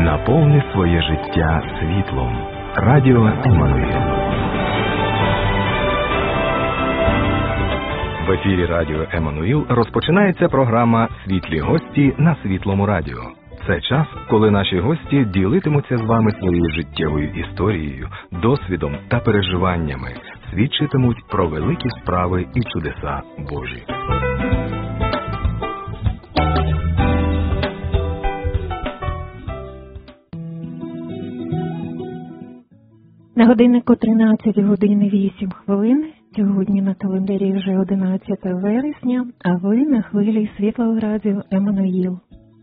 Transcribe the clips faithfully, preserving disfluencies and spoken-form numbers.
Наповни своє життя світлом. Радіо Еммануїл. В ефірі Радіо Еммануїл розпочинається програма «Світлі гості» на Світлому радіо. Це час, коли наші гості ділитимуться з вами своєю життєвою історією, досвідом та переживаннями, свідчитимуть про великі справи і чудеса Божі. На годиннику тринадцять годин вісім хвилин. Сьогодні на календарі вже одинадцяте вересня, а ви на хвилі Світлого радіо Еммануїл.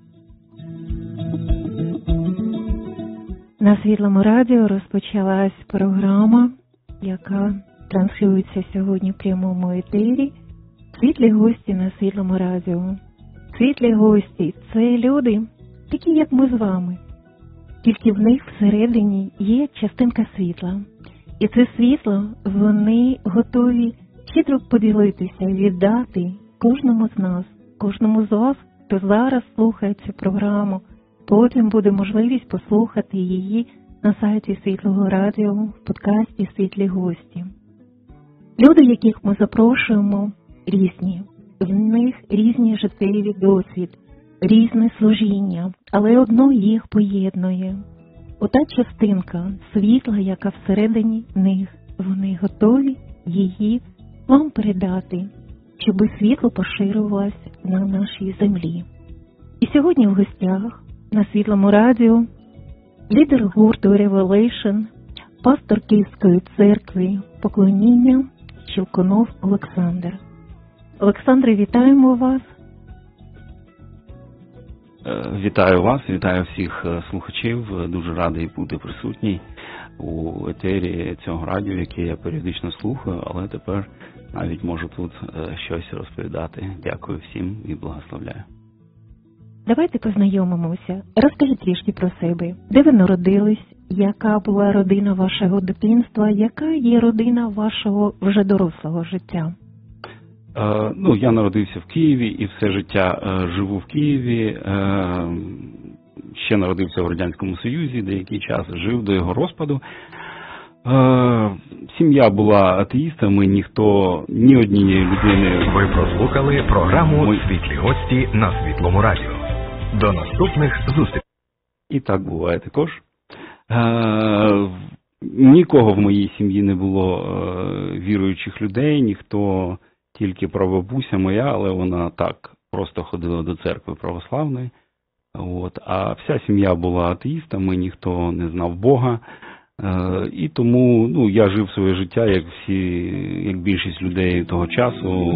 На Світлому радіо розпочалась програма, яка транслюється сьогодні в прямому етері. Світлі гості на Світлому радіо. Світлі гості – це люди, такі як ми з вами. Тільки в них всередині є частинка світла. І це світло вони готові щедро поділитися, віддати кожному з нас, кожному з вас, хто зараз слухає цю програму. Потім буде можливість послухати її на сайті Світлого радіо, в подкасті «Світлі гості». Люди, яких ми запрошуємо, різні. В них різні життєві досвід, різне служіння, але одно їх поєднує. Ота частинка світла, яка всередині них, вони готові її вам передати, щоб світло поширювалося на нашій землі. І сьогодні в гостях на Світлому радіо лідер гурту Revelation, пастор Київської церкви Поклоніння Щелкунов Олександр. Олександре, вітаємо вас. Вітаю вас, вітаю всіх слухачів. Дуже радий бути присутній у етері цього радіо, яке я періодично слухаю, але тепер навіть можу тут щось розповідати. Дякую всім і благословляю. Давайте познайомимося. Розкажіть трішки про себе. Де ви народились? Яка була родина вашого дитинства? Яка є родина вашого вже дорослого життя? Е, ну, я народився в Києві і все життя е, живу в Києві. Е, ще народився в Радянському Союзі, деякий час жив до його розпаду. Е, сім'я була атеїстами, ніхто, ні однієї людини... Ви прослухали програму Ми... «Світлі гості» на Світлому радіо. До наступних зустрічей. І так буває також. Е, нікого в моїй сім'ї не було е, віруючих людей, ніхто... Тільки прабабуся моя, але вона так просто ходила до церкви православної. От. А вся сім'я була атеїстами, ніхто не знав Бога. Е, і тому ну, я жив своє життя, як всі, як більшість людей того часу,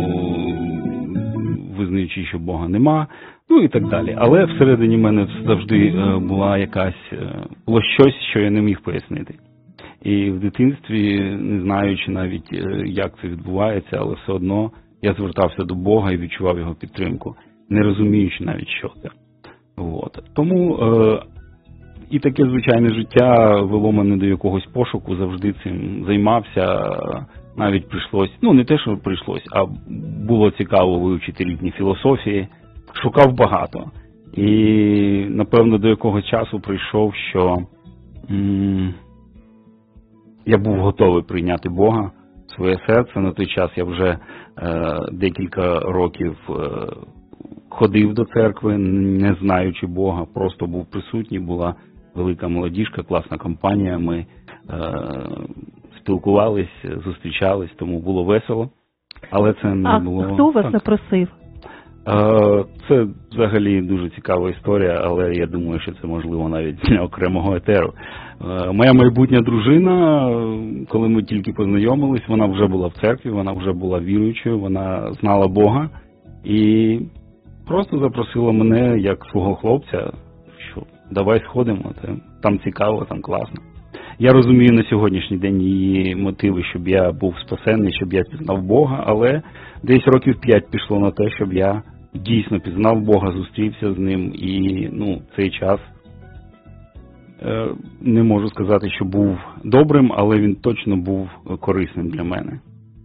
визнаючи, що Бога нема, ну і так далі. Але всередині мене завжди була якась, було щось, що я не міг пояснити. І в дитинстві, не знаючи навіть, як це відбувається, але все одно я звертався до Бога і відчував його підтримку, не розуміючи навіть, що це. От. Тому е, і таке звичайне життя вело мене до якогось пошуку, завжди цим займався, навіть прийшлось, ну не те, що прийшлось, а було цікаво вивчити різні філософії, шукав багато. І, напевно, до якогось часу прийшов, що... М- Я був готовий прийняти Бога в своє серце. На той час я вже е, декілька років е, ходив до церкви, не знаючи Бога, просто був присутній, була велика молодіжка, класна компанія, ми е, спілкувались, зустрічались, тому було весело. Але це не а було... А хто вас запросив? Е, це взагалі дуже цікава історія, але я думаю, що це можливо навіть для окремого етеру. Моя майбутня дружина, коли ми тільки познайомились, вона вже була в церкві, вона вже була віруючою, вона знала Бога і просто запросила мене як свого хлопця, що давай сходимо, там цікаво, там класно. Я розумію на сьогоднішній день її мотиви, щоб я був спасенний, щоб я пізнав Бога, але десь років п'ять пішло на те, щоб я дійсно пізнав Бога, зустрівся з ним і ну, цей час не можу сказати, що був добрим, але він точно був корисним для мене.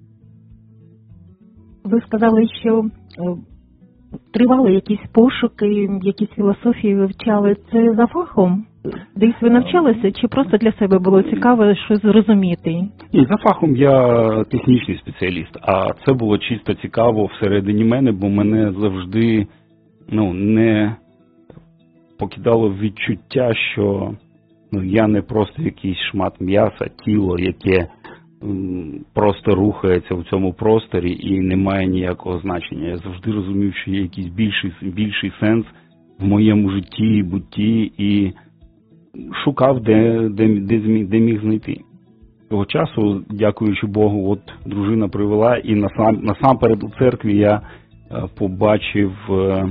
Ви сказали, що тривали якісь пошуки, якісь філософії вивчали. Це за фахом Десь ви навчалися, чи просто для себе було цікаво щось зрозуміти? Ні, за фахом я технічний спеціаліст, а це було чисто цікаво всередині мене, бо мене завжди ну, не покидало відчуття, що ну, я не просто якийсь шмат м'яса, тіло, яке м, просто рухається в цьому просторі і не має ніякого значення. Я завжди розумів, що є якийсь більший, більший сенс в моєму житті і бутті, і шукав, де, де, де, де міг знайти. Того часу, дякуючи Богу, от дружина привела, і насам, насамперед у церкві я е, побачив е,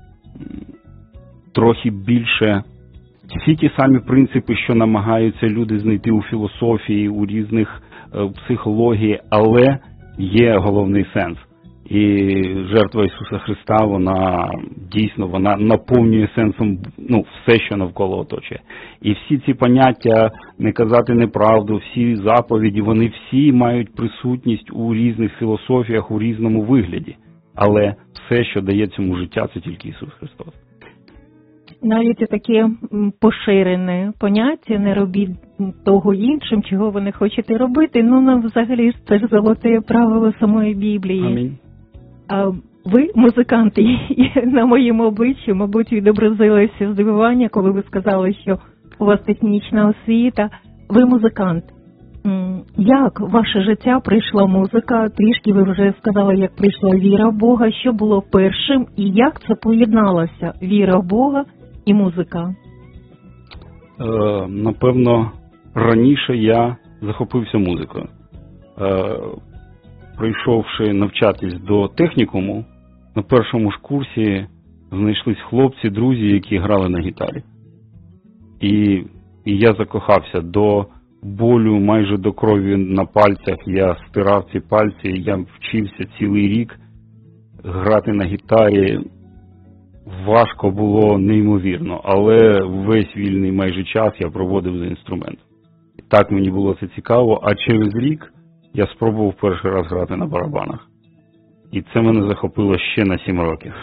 трохи більше всі ті самі принципи, що намагаються люди знайти у філософії, у різних е, психології, але є головний сенс. І жертва Ісуса Христа, вона дійсно, вона наповнює сенсом ну, все, що навколо оточує. І всі ці поняття, не казати неправду, всі заповіді, вони всі мають присутність у різних філософіях, у різному вигляді. Але все, що дає цьому життя, це тільки Ісус Христос. Навіть таке поширене поняття, не робіть того іншим, чого ви не хочете робити. Ну, нам взагалі ж це ж золоте правило самої Біблії. Амінь. А ви, музиканти, і на моєму обличчі, мабуть, відобразилося здивування, коли ви сказали, що у вас технічна освіта. Ви музикант. Як в ваше життя прийшла музика? Трішки ви вже сказали, як прийшла віра в Бога. Що було першим і як це поєдналося? Віра в Бога і музика? Е, напевно, раніше я захопився музикою. Е, прийшовши навчатись до технікуму, на першому ж курсі знайшлись хлопці, друзі, які грали на гітарі. І, і я закохався до болю, майже до крові на пальцях. Я стирав ці пальці, я вчився цілий рік грати на гітарі. Важко було неймовірно, але весь вільний майже час я проводив за інструментом. Так мені було це цікаво, а через рік я спробував перший раз грати на барабанах. І це мене захопило ще на сім років.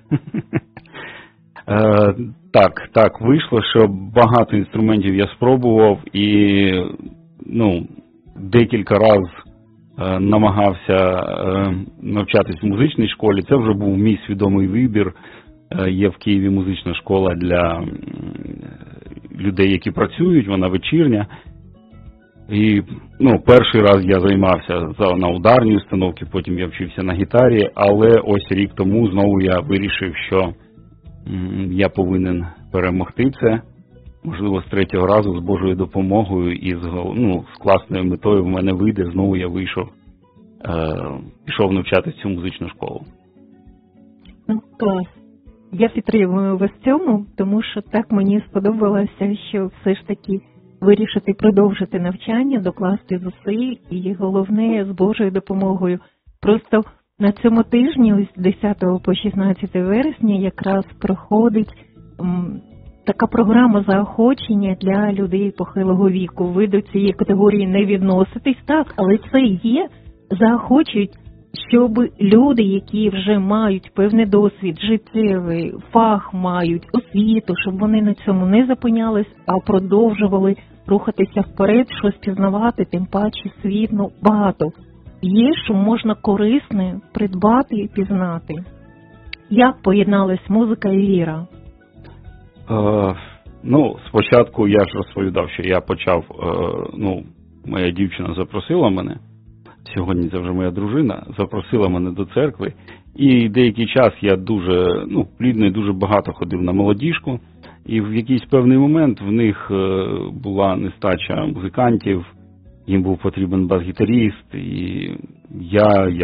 Е, так, так, вийшло, що багато інструментів я спробував і ну, декілька разів е, намагався е, навчатись в музичній школі. Це вже був мій свідомий вибір. Е, є в Києві музична школа для е, людей, які працюють, вона вечірня. І ну, перший раз я займався на ударній установці, потім я вчився на гітарі, але ось рік тому знову я вирішив, що я повинен перемогти це, можливо, з третього разу, з Божою допомогою і з, ну, з класною метою в мене вийде, знову я вийшов, е, пішов навчатися в цю музичну школу. Ну, клас. Я підтримую вас в цьому, тому що так мені сподобалося, що все ж таки вирішити продовжити навчання, докласти зусиль і головне з Божою допомогою. Просто на цьому тижні, ось з десятого по шістнадцяте вересня, якраз проходить м, така програма заохочення для людей похилого віку. Ви до цієї категорії не відноситесь, так, але це є, заохочують, щоб люди, які вже мають певний досвід, життєвий, фах мають, освіту, щоб вони на цьому не зупинялись, а продовжували рухатися вперед, щось пізнавати, тим паче світ, ну, багато є, що можна корисне придбати і пізнати. Як поєдналась музика і віра? Е, ну, спочатку я ж розповідав, що я почав, е, ну, моя дівчина запросила мене, сьогодні це вже моя дружина, запросила мене до церкви, і деякий час я дуже, ну, плідно і дуже багато ходив на молодіжку, і в якийсь певний момент в них е, була нестача музикантів, їм був потрібен бас-гітаріст, і я, я